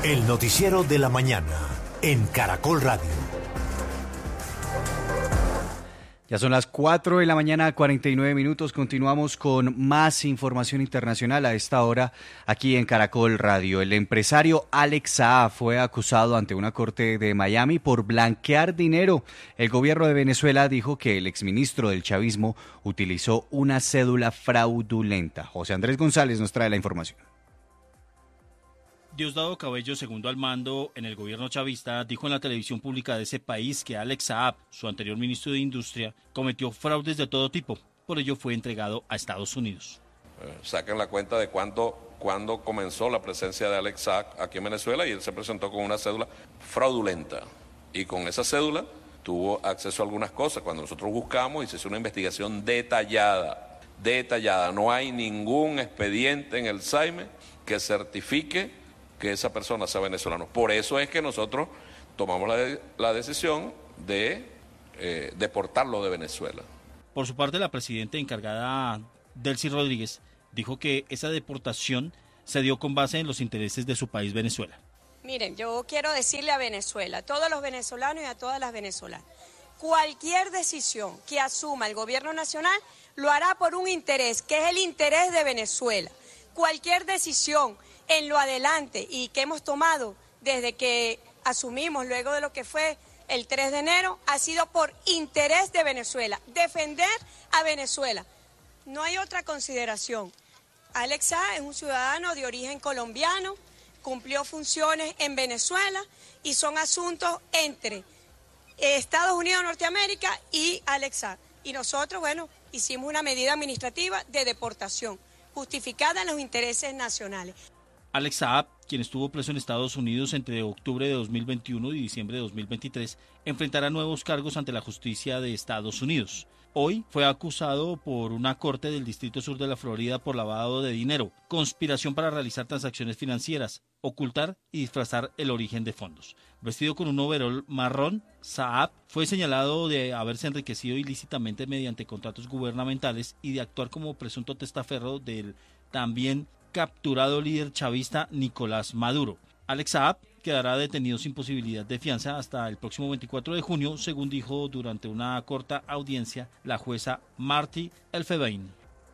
El noticiero de la mañana en Caracol Radio. Ya son las 4 de la mañana, 49 minutos. Continuamos con más información internacional a esta hora aquí en Caracol Radio. El empresario Alex Saab fue acusado ante una corte de Miami por blanquear dinero. El gobierno de Venezuela dijo que el exministro del chavismo utilizó una cédula fraudulenta. José Andrés González nos trae la información. Diosdado Cabello, segundo al mando en el gobierno chavista, dijo en la televisión pública de ese país que Alex Saab, su anterior ministro de Industria, cometió fraudes de todo tipo. Por ello fue entregado a Estados Unidos. Saquen la cuenta de cuándo comenzó la presencia de Alex Saab aquí en Venezuela y él se presentó con una cédula fraudulenta. Y con esa cédula tuvo acceso a algunas cosas. Cuando nosotros buscamos y se hizo una investigación detallada. No hay ningún expediente en el SAIME que certifique que esa persona sea venezolano. Por eso es que nosotros tomamos la decisión de deportarlo de Venezuela. Por su parte, la presidenta encargada, Delcy Rodríguez, dijo que esa deportación se dio con base en los intereses de su país, Venezuela. Miren, yo quiero decirle a Venezuela, a todos los venezolanos y a todas las venezolanas, cualquier decisión que asuma el gobierno nacional lo hará por un interés, que es el interés de Venezuela. Cualquier decisión en lo adelante y que hemos tomado desde que asumimos luego de lo que fue el 3 de enero ha sido por interés de Venezuela, defender a Venezuela. No hay otra consideración. Alex Saab es un ciudadano de origen colombiano, cumplió funciones en Venezuela y son asuntos entre Estados Unidos de Norteamérica y Alex Saab. Y nosotros, hicimos una medida administrativa de deportación, justificada en los intereses nacionales. Alex Saab, quien estuvo preso en Estados Unidos entre octubre de 2021 y diciembre de 2023, enfrentará nuevos cargos ante la justicia de Estados Unidos. Hoy fue acusado por una corte del Distrito Sur de la Florida por lavado de dinero, conspiración para realizar transacciones financieras, ocultar y disfrazar el origen de fondos. Vestido con un overol marrón, Saab fue señalado de haberse enriquecido ilícitamente mediante contratos gubernamentales y de actuar como presunto testaferro del también capturado líder chavista Nicolás Maduro. Alex Saab quedará detenido sin posibilidad de fianza hasta el próximo 24 de junio, según dijo durante una corta audiencia la jueza Marty Elfebein.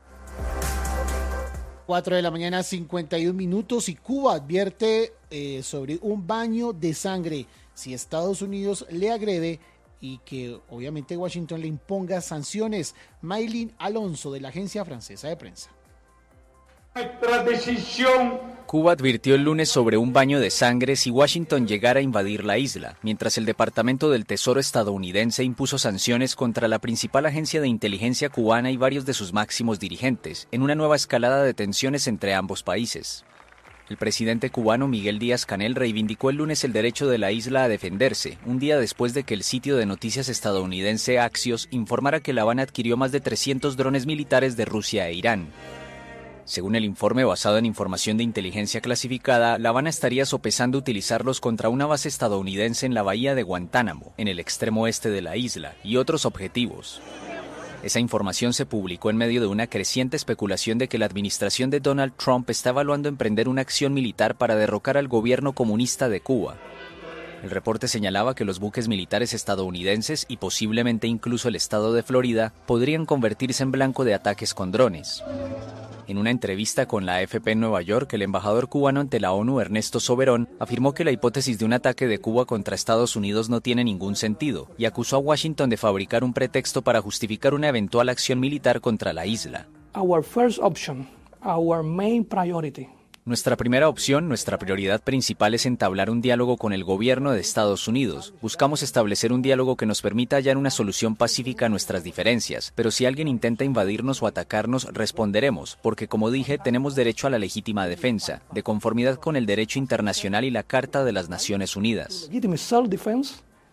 4 de la mañana, 51 minutos, y Cuba advierte sobre un baño de sangre si Estados Unidos le agrede y que obviamente Washington le imponga sanciones. Maylin Alonso, de la agencia francesa de prensa. Nuestra decisión. Cuba advirtió el lunes sobre un baño de sangre si Washington llegara a invadir la isla, mientras el Departamento del Tesoro estadounidense impuso sanciones contra la principal agencia de inteligencia cubana y varios de sus máximos dirigentes, en una nueva escalada de tensiones entre ambos países. El presidente cubano Miguel Díaz-Canel reivindicó el lunes el derecho de la isla a defenderse, un día después de que el sitio de noticias estadounidense Axios informara que La Habana adquirió más de 300 drones militares de Rusia e Irán. Según el informe basado en información de inteligencia clasificada, La Habana estaría sopesando utilizarlos contra una base estadounidense en la bahía de Guantánamo, en el extremo oeste de la isla, y otros objetivos. Esa información se publicó en medio de una creciente especulación de que la administración de Donald Trump está evaluando emprender una acción militar para derrocar al gobierno comunista de Cuba. El reporte señalaba que los buques militares estadounidenses y posiblemente incluso el estado de Florida podrían convertirse en blanco de ataques con drones. En una entrevista con la AFP en Nueva York, el embajador cubano ante la ONU, Ernesto Soberón, afirmó que la hipótesis de un ataque de Cuba contra Estados Unidos no tiene ningún sentido y acusó a Washington de fabricar un pretexto para justificar una eventual acción militar contra la isla. Our first option, our main priority. Nuestra primera opción, nuestra prioridad principal es entablar un diálogo con el gobierno de Estados Unidos. Buscamos establecer un diálogo que nos permita hallar una solución pacífica a nuestras diferencias, pero si alguien intenta invadirnos o atacarnos, responderemos, porque como dije, tenemos derecho a la legítima defensa, de conformidad con el derecho internacional y la Carta de las Naciones Unidas.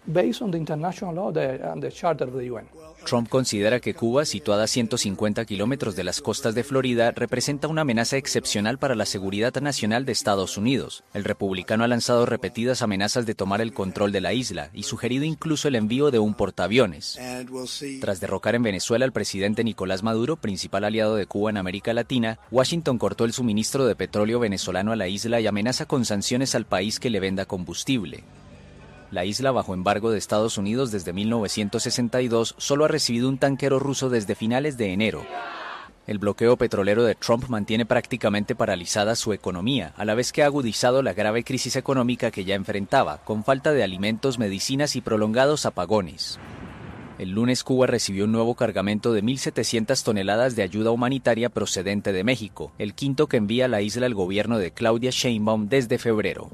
based on the international law and the Charter of the UN. Trump considera que Cuba, situada a 150 kilómetros de las costas de Florida, representa una amenaza excepcional para la seguridad nacional de Estados Unidos. El republicano ha lanzado repetidas amenazas de tomar el control de la isla y sugerido incluso el envío de un portaaviones. Tras derrocar en Venezuela al presidente Nicolás Maduro, principal aliado de Cuba en América Latina, Washington cortó el suministro de petróleo venezolano a la isla y amenaza con sanciones al país que le venda combustible. La isla, bajo embargo de Estados Unidos desde 1962, solo ha recibido un tanquero ruso desde finales de enero. El bloqueo petrolero de Trump mantiene prácticamente paralizada su economía, a la vez que ha agudizado la grave crisis económica que ya enfrentaba, con falta de alimentos, medicinas y prolongados apagones. El lunes Cuba recibió un nuevo cargamento de 1.700 toneladas de ayuda humanitaria procedente de México, el quinto que envía a la isla el gobierno de Claudia Sheinbaum desde febrero.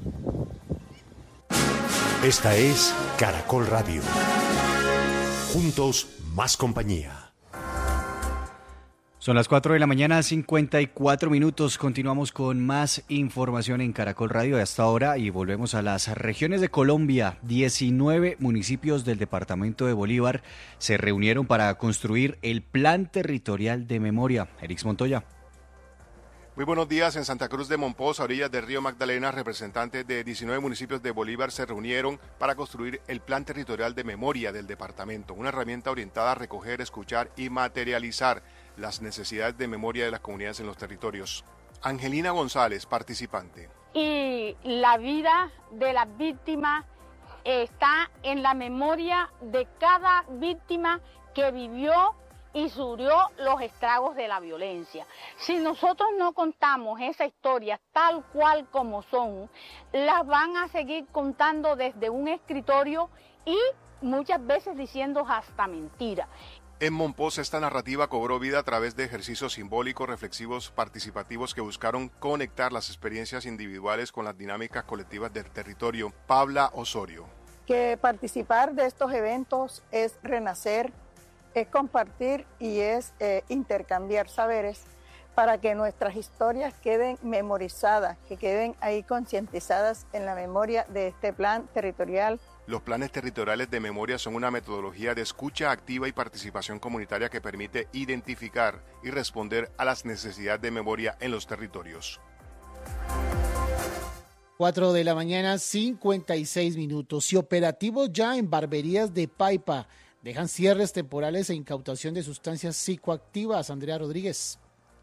Esta es Caracol Radio. Juntos, más compañía. Son las 4 de la mañana, 54 minutos. Continuamos con más información en Caracol Radio de hasta ahora y volvemos a las regiones de Colombia. 19 municipios del departamento de Bolívar se reunieron para construir el Plan Territorial de Memoria. Erix Montoya. Muy buenos días. En Santa Cruz de Mompox, a orillas del río Magdalena, representantes de 19 municipios de Bolívar se reunieron para construir el Plan Territorial de Memoria del departamento, una herramienta orientada a recoger, escuchar y materializar las necesidades de memoria de las comunidades en los territorios. Angelina González, participante. Y la vida de las víctimas está en la memoria de cada víctima que vivió y sufrió los estragos de la violencia. Si nosotros no contamos esa historia tal cual como son, las van a seguir contando desde un escritorio y muchas veces diciendo hasta mentiras. En Mompox esta narrativa cobró vida a través de ejercicios simbólicos, reflexivos, participativos que buscaron conectar las experiencias individuales con las dinámicas colectivas del territorio. Paula Osorio. Que participar de estos eventos es renacer, es compartir y es intercambiar saberes para que nuestras historias queden memorizadas, que queden ahí concientizadas en la memoria de este plan territorial. Los planes territoriales de memoria son una metodología de escucha activa y participación comunitaria que permite identificar y responder a las necesidades de memoria en los territorios. 4 de la mañana, 56 minutos. Y operativos ya en barberías de Paipa. Dejan cierres temporales e incautación de sustancias psicoactivas. Andrea Rodríguez.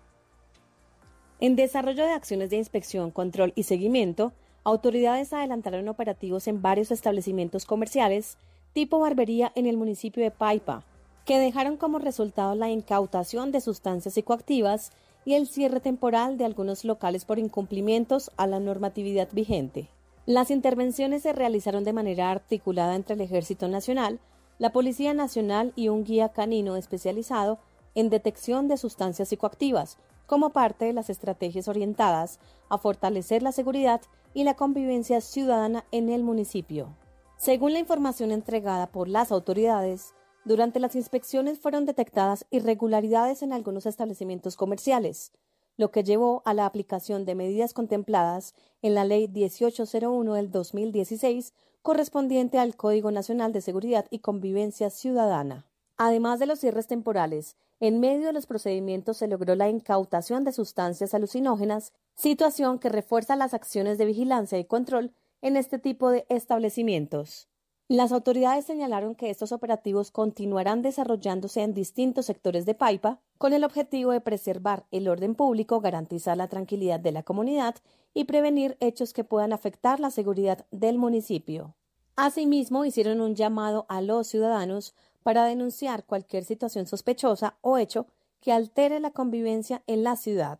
En desarrollo de acciones de inspección, control y seguimiento, autoridades adelantaron operativos en varios establecimientos comerciales tipo barbería en el municipio de Paipa, que dejaron como resultado la incautación de sustancias psicoactivas y el cierre temporal de algunos locales por incumplimientos a la normatividad vigente. Las intervenciones se realizaron de manera articulada entre el Ejército Nacional, la Policía Nacional y un guía canino especializado en detección de sustancias psicoactivas, como parte de las estrategias orientadas a fortalecer la seguridad y la convivencia ciudadana en el municipio. Según la información entregada por las autoridades, durante las inspecciones fueron detectadas irregularidades en algunos establecimientos comerciales, lo que llevó a la aplicación de medidas contempladas en la Ley 1801 del 2016, correspondiente al Código Nacional de Seguridad y Convivencia Ciudadana. Además de los cierres temporales, en medio de los procedimientos se logró la incautación de sustancias alucinógenas, situación que refuerza las acciones de vigilancia y control en este tipo de establecimientos. Las autoridades señalaron que estos operativos continuarán desarrollándose en distintos sectores de Paipa con el objetivo de preservar el orden público, garantizar la tranquilidad de la comunidad y prevenir hechos que puedan afectar la seguridad del municipio. Asimismo, hicieron un llamado a los ciudadanos para denunciar cualquier situación sospechosa o hecho que altere la convivencia en la ciudad.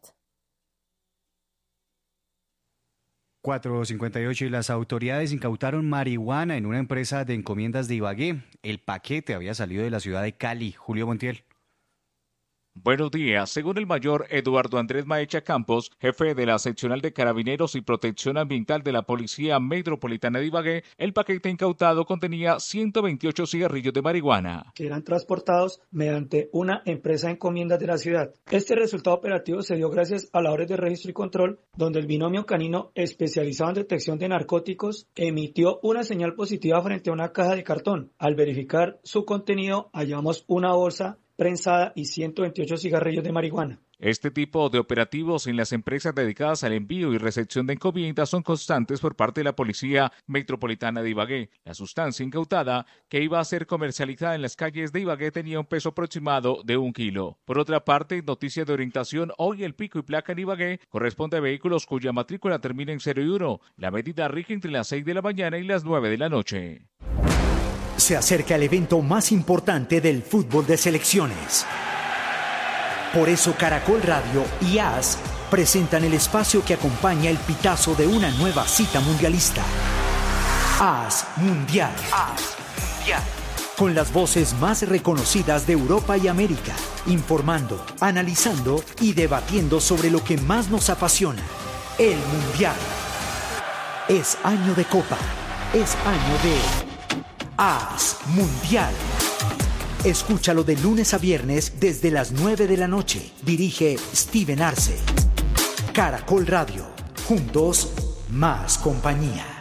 4:58 y las autoridades incautaron marihuana en una empresa de encomiendas de Ibagué. El paquete había salido de la ciudad de Cali. Julio Montiel. Buenos días. Según el mayor Eduardo Andrés Maecha Campos, jefe de la seccional de Carabineros y Protección Ambiental de la Policía Metropolitana de Ibagué, el paquete incautado contenía 128 cigarrillos de marihuana, que eran transportados mediante una empresa de encomiendas de la ciudad. Este resultado operativo se dio gracias a labores de registro y control, donde el binomio canino especializado en detección de narcóticos emitió una señal positiva frente a una caja de cartón. Al verificar su contenido, hallamos una bolsa prensada y 128 cigarrillos de marihuana. Este tipo de operativos en las empresas dedicadas al envío y recepción de encomiendas son constantes por parte de la Policía Metropolitana de Ibagué. La sustancia incautada, que iba a ser comercializada en las calles de Ibagué, tenía un peso aproximado de 1 kilo. Por otra parte, en noticias de orientación, hoy el pico y placa en Ibagué corresponde a vehículos cuya matrícula termina en 0 y 1. La medida rige entre las 6 de la mañana y las 9 de la noche. Se acerca el evento más importante del fútbol de selecciones. Por eso Caracol Radio y AS presentan el espacio que acompaña el pitazo de una nueva cita mundialista. AS Mundial. AS Mundial. Con las voces más reconocidas de Europa y América, informando, analizando y debatiendo sobre lo que más nos apasiona, el Mundial. Es año de Copa, es año de AS Mundial. Escúchalo de lunes a viernes desde las 9 de la noche. Dirige Steven Arce. Caracol Radio. Juntos, más compañía.